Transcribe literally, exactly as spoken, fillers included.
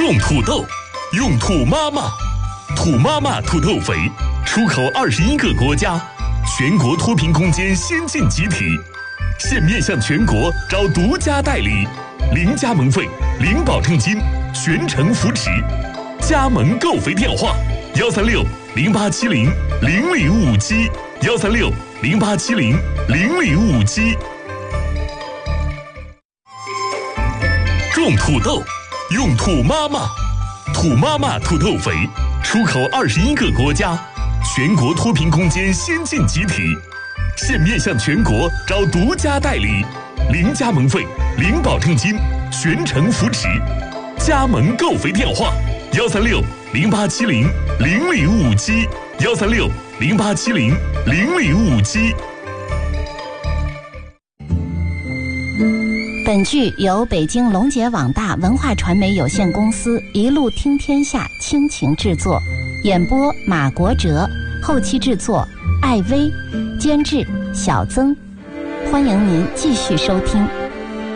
种土豆，用土妈妈，土妈妈土豆肥，出口二十一个国家，全国脱贫攻坚先进集体，现面向全国招独家代理，零加盟费，零保证金，全程扶持。加盟购肥电话：幺三六零八七零零零五七，幺三六零八七零零零五七。种土豆，用土妈妈，土妈妈土豆肥，出口二十一个国家，全国脱贫攻坚先进集体，现面向全国招独家代理，零加盟费，零保证金，全程扶持。加盟购肥电话：幺三六零八七零零零五七，幺三六零八七零零零五七。 本剧由北京龙杰网大文化传媒有限公司一路听天下倾情制作，演播马国哲，后期制作艾薇，监制小曾。欢迎您继续收听。